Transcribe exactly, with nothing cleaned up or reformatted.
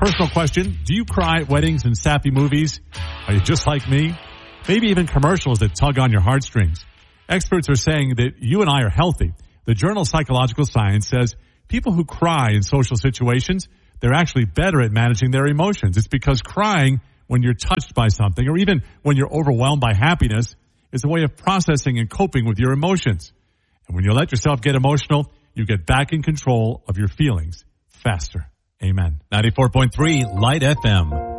Personal question, do you cry at weddings and sappy movies? Are you just like me? Maybe even commercials that tug on your heartstrings. Experts are saying that you and I are healthy. The journal Psychological Science says people who cry in social situations, they're actually better at managing their emotions. It's because crying when you're touched by something or even when you're overwhelmed by happiness is a way of processing and coping with your emotions. And when you let yourself get emotional, you get back in control of your feelings faster. Amen. ninety-four point three Light F M.